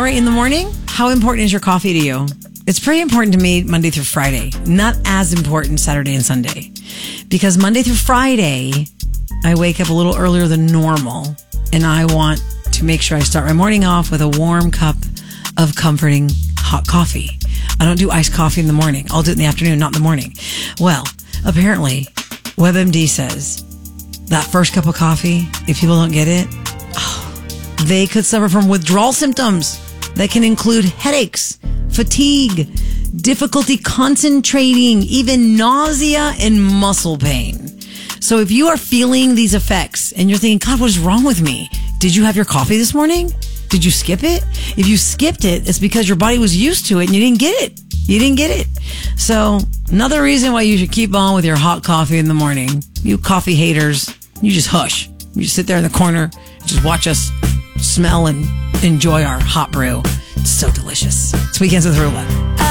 right in the morning? How important is your coffee to you? It's pretty important to me Monday through Friday. Not as important Saturday and Sunday. Because Monday through Friday, I wake up a little earlier than normal. And I want to make sure I start my morning off with a warm cup of comforting hot coffee. I don't do iced coffee in the morning. I'll do it in the afternoon, not in the morning. Well, apparently, WebMD says that first cup of coffee, if people don't get it, they could suffer from withdrawal symptoms that can include headaches, fatigue, difficulty concentrating, even nausea and muscle pain. So if you are feeling these effects and you're thinking, God, what is wrong with me? Did you have your coffee this morning? Did you skip it? If you skipped it, it's because your body was used to it and you didn't get it. You didn't get it. So another reason why you should keep on with your hot coffee in the morning. You coffee haters, you just hush. You just sit there in the corner, just watch us smell and enjoy our hot brew. It's so delicious. It's Weekends with Rula.